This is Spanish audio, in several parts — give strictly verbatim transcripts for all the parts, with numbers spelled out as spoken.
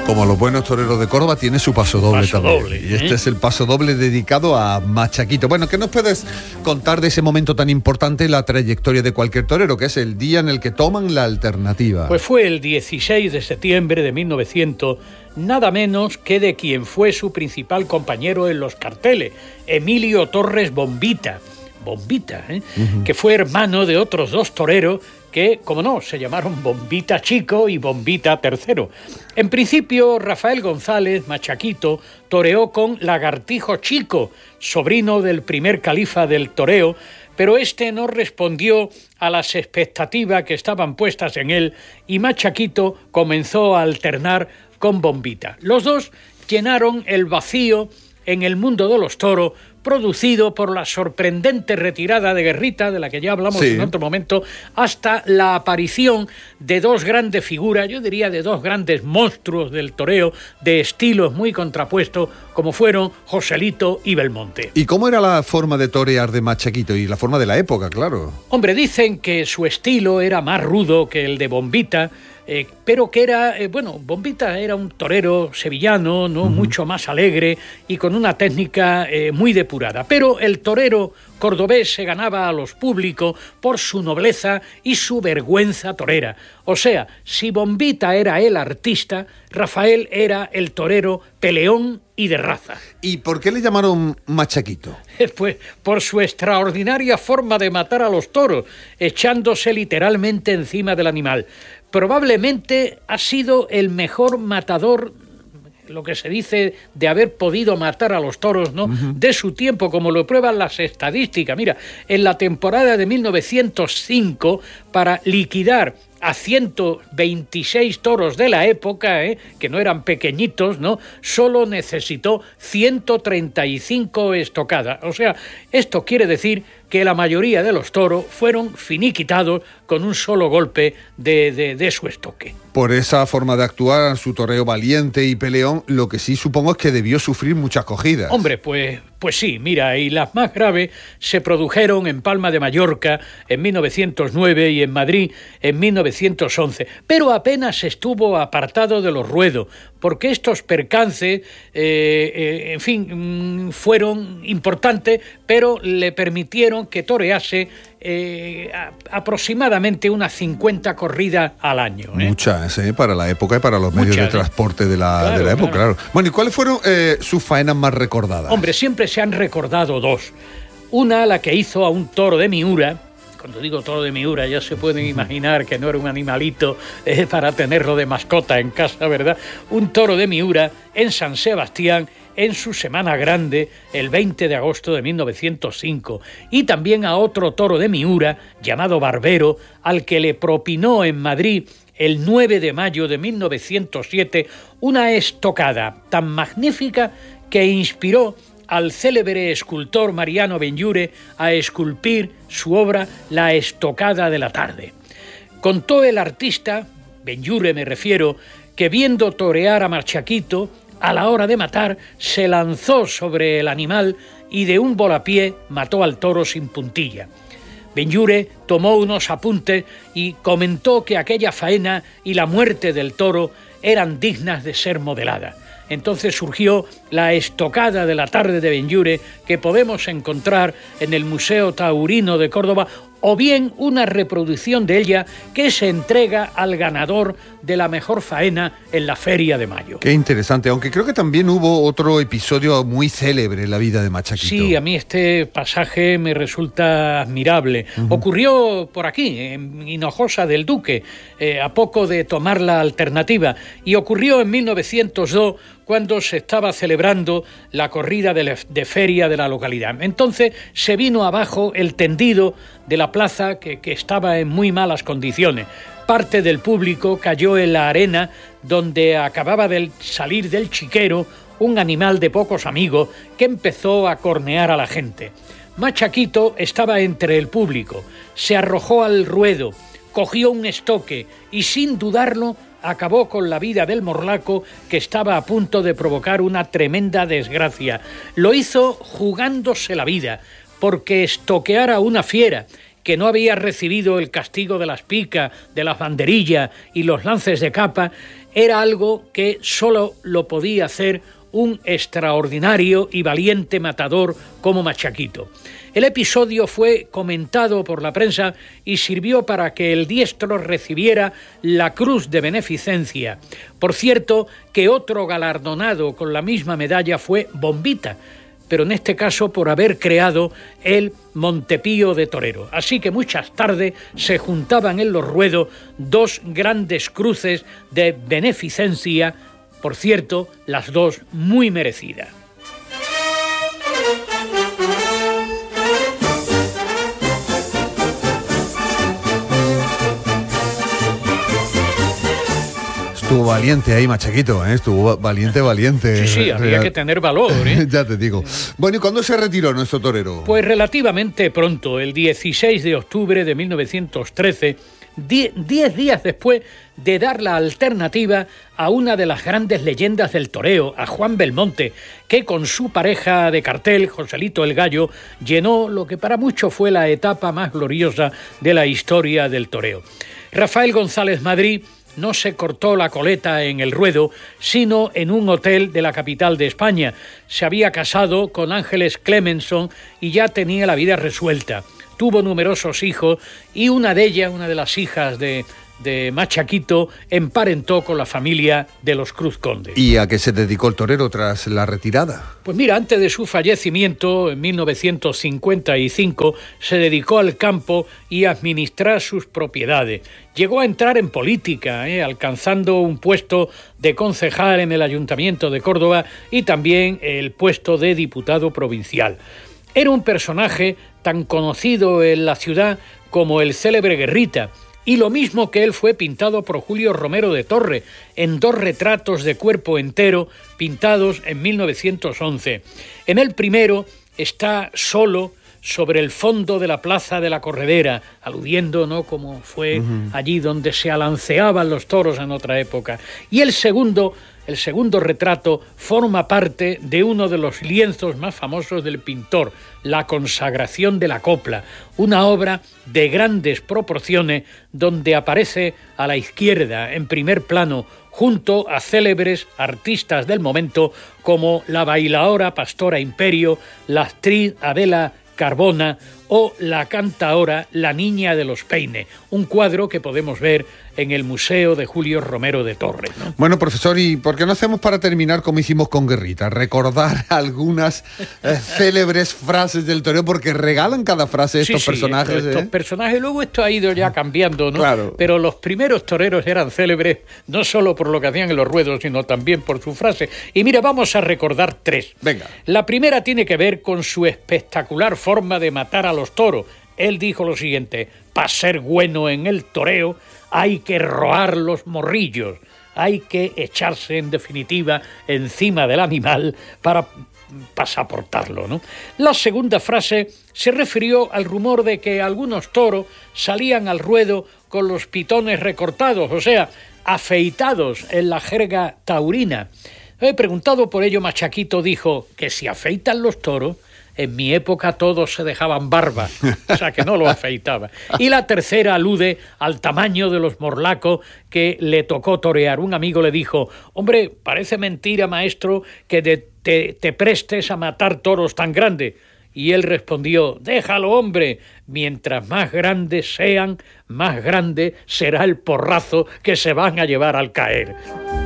Como los buenos toreros de Córdoba, tiene su paso doble paso también. Doble, y este ¿eh? es el paso doble dedicado a Machaquito. Bueno, ¿qué nos puedes contar de ese momento tan importante en la trayectoria de cualquier torero, que es el día en el que toman la alternativa? Pues fue el dieciséis de septiembre de mil novecientos, nada menos que de quien fue su principal compañero en los carteles, Emilio Torres Bombita. Bombita, ¿eh? Uh-huh. Que fue hermano de otros dos toreros que, como no, se llamaron Bombita Chico y Bombita Tercero. En principio, Rafael González, Machaquito, toreó con Lagartijo Chico, sobrino del primer califa del toreo, pero este no respondió a las expectativas que estaban puestas en él y Machaquito comenzó a alternar con Bombita. Los dos llenaron el vacío en el mundo de los toros producido por la sorprendente retirada de Guerrita, de la que ya hablamos sí. en otro momento, hasta la aparición de dos grandes figuras, yo diría de dos grandes monstruos del toreo, de estilos muy contrapuestos, como fueron Joselito y Belmonte. ¿Y cómo era la forma de torear de Machaquito? Y la forma de la época, claro. Hombre, dicen que su estilo era más rudo que el de Bombita, Eh, pero que era, eh, bueno, Bombita era un torero sevillano, ¿no? Uh-huh. Mucho más alegre y con una técnica eh, muy depurada. Pero el torero cordobés se ganaba a los públicos por su nobleza y su vergüenza torera. O sea, si Bombita era el artista, Rafael era el torero peleón y de raza. ¿Y por qué le llamaron Machaquito? Pues por su extraordinaria forma de matar a los toros, echándose literalmente encima del animal. Probablemente ha sido el mejor matador, lo que se dice de haber podido matar a los toros, ¿no? Uh-huh. De su tiempo, como lo prueban las estadísticas. Mira, en la temporada de mil novecientos cinco, para liquidar a ciento veintiséis toros de la época, ¿eh? Que no eran pequeñitos, ¿no? Solo necesitó ciento treinta y cinco estocadas. O sea, esto quiere decir que la mayoría de los toros fueron finiquitados con un solo golpe de, de, de su estoque. Por esa forma de actuar, su toreo valiente y peleón, lo que sí supongo es que debió sufrir muchas cogidas. Hombre, pues, pues sí, mira, y las más graves se produjeron en Palma de Mallorca en mil novecientos nueve y en Madrid en mil novecientos once, pero apenas estuvo apartado de los ruedos, porque estos percances, eh, eh, en fin, fueron importantes, pero le permitieron que torease eh, a, aproximadamente unas cincuenta corridas al año. ¿eh? Muchas, ¿eh? Para la época y para los medios Muchas, de transporte de la, claro, de la época, claro. claro. Bueno, ¿y cuáles fueron eh, sus faenas más recordadas? Hombre, siempre se han recordado dos. Una, la que hizo a un toro de Miura. Cuando digo toro de Miura, ya se pueden imaginar que no era un animalito eh, para tenerlo de mascota en casa, ¿verdad? Un toro de Miura en San Sebastián, en su Semana Grande, el veinte de agosto de mil novecientos cinco, y también a otro toro de Miura, llamado Barbero, al que le propinó en Madrid el nueve de mayo de mil novecientos siete una estocada tan magnífica que inspiró al célebre escultor Mariano Benlliure a esculpir su obra La estocada de la tarde. Contó el artista, Benlliure me refiero, que viendo torear a Machaquito, a la hora de matar, se lanzó sobre el animal y de un volapié mató al toro sin puntilla. Benlliure tomó unos apuntes y comentó que aquella faena y la muerte del toro eran dignas de ser modeladas. Entonces surgió la estocada de la tarde de Benlliure, que podemos encontrar en el Museo Taurino de Córdoba, o bien una reproducción de ella que se entrega al ganador de la mejor faena en la Feria de Mayo. Qué interesante, aunque creo que también hubo otro episodio muy célebre en la vida de Machaquito. Sí, a mí este pasaje me resulta admirable. Uh-huh. Ocurrió por aquí, en Hinojosa del Duque, eh, a poco de tomar la alternativa, y ocurrió en mil novecientos dos, cuando se estaba celebrando la corrida de, la, de feria de la localidad. Entonces se vino abajo el tendido de la plaza que, que estaba en muy malas condiciones. Parte del público cayó en la arena donde acababa de salir del chiquero un animal de pocos amigos que empezó a cornear a la gente. Machaquito estaba entre el público, se arrojó al ruedo, cogió un estoque y sin dudarlo acabó con la vida del morlaco que estaba a punto de provocar una tremenda desgracia. Lo hizo jugándose la vida, porque estoquear a una fiera que no había recibido el castigo de las picas, de las banderillas y los lances de capa, era algo que solo lo podía hacer un extraordinario y valiente matador como Machaquito. El episodio fue comentado por la prensa y sirvió para que el diestro recibiera la Cruz de Beneficencia. Por cierto, que otro galardonado con la misma medalla fue Bombita, pero en este caso por haber creado el Montepío de Torero. Así que muchas tardes se juntaban en los ruedos dos grandes cruces de beneficencia, por cierto, las dos muy merecidas. Estuvo valiente ahí, Machaquito, ¿eh? Estuvo valiente, valiente. Sí, sí, había que tener valor, ¿eh? Ya te digo. Bueno, ¿y cuándo se retiró nuestro torero? Pues relativamente pronto, el dieciséis de octubre de mil novecientos trece, diez días después de dar la alternativa a una de las grandes leyendas del toreo, a Juan Belmonte, que con su pareja de cartel, Joselito el Gallo, llenó lo que para muchos fue la etapa más gloriosa de la historia del toreo. Rafael González Madrid no se cortó la coleta en el ruedo, sino en un hotel de la capital de España. Se había casado con Ángeles Clemenson y ya tenía la vida resuelta. Tuvo numerosos hijos y una de ellas, una de las hijas de, de Machaquito, emparentó con la familia de los Cruz Conde. ¿Y a qué se dedicó el torero tras la retirada? Pues mira, antes de su fallecimiento, en mil novecientos cincuenta y cinco, se dedicó al campo y a administrar sus propiedades. Llegó a entrar en política, ¿eh? alcanzando un puesto de concejal en el Ayuntamiento de Córdoba y también el puesto de diputado provincial. Era un personaje tan conocido en la ciudad como el célebre Guerrita, y lo mismo que él fue pintado por Julio Romero de Torre en dos retratos de cuerpo entero pintados en mil novecientos once. En el primero está solo sobre el fondo de la plaza de la Corredera, aludiendo, ¿no?, como fue uh-huh. allí donde se alanceaban los toros en otra época. Y el segundo, el segundo retrato forma parte de uno de los lienzos más famosos del pintor, La Consagración de la Copla, una obra de grandes proporciones donde aparece a la izquierda, en primer plano, junto a célebres artistas del momento como la bailaora Pastora Imperio, la actriz Adela Carbona o la cantaora La Niña de los Peines, un cuadro que podemos ver en el Museo de Julio Romero de Torre, ¿no? Bueno, profesor, ¿y por qué no hacemos para terminar como hicimos con Guerrita? Recordar algunas eh, célebres frases del toreo, porque regalan cada frase estos sí, sí, personajes. Estos, estos ¿eh? personajes, luego esto ha ido ya cambiando, ¿no? Claro. Pero los primeros toreros eran célebres no solo por lo que hacían en los ruedos, sino también por su frase. Y mira, vamos a recordar tres. Venga. La primera tiene que ver con su espectacular forma de matar a los toros. Él dijo lo siguiente: para ser bueno en el toreo hay que roar los morrillos, hay que echarse en definitiva encima del animal para pasaportarlo, ¿no? La segunda frase se refirió al rumor de que algunos toros salían al ruedo con los pitones recortados, o sea, afeitados en la jerga taurina. He preguntado por ello, Machaquito dijo que si afeitan los toros, en mi época todos se dejaban barba, o sea que no lo afeitaba. Y la tercera alude al tamaño de los morlacos que le tocó torear. Un amigo le dijo: hombre, parece mentira, maestro, que de, te, te prestes a matar toros tan grandes. Y él respondió: déjalo, hombre, mientras más grandes sean, más grande será el porrazo que se van a llevar al caer.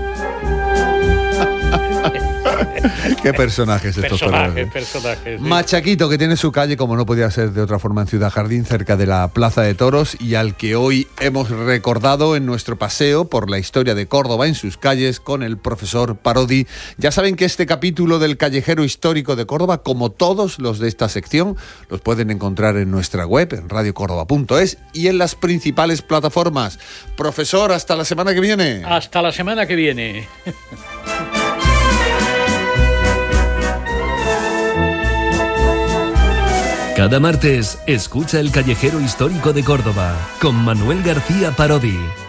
Qué personajes estos personajes, personajes. Sí. Machaquito, que tiene su calle, como no podía ser de otra forma, en Ciudad Jardín, cerca de la Plaza de Toros, y al que hoy hemos recordado en nuestro paseo por la historia de Córdoba en sus calles con el profesor Parodi. Ya saben que este capítulo del Callejero Histórico de Córdoba, como todos los de esta sección, los pueden encontrar en nuestra web, en radio córdoba punto es, y en las principales plataformas. Profesor, hasta la semana que viene. Hasta la semana que viene. Cada martes, escucha el Callejero Histórico de Córdoba con Manuel García Parodi.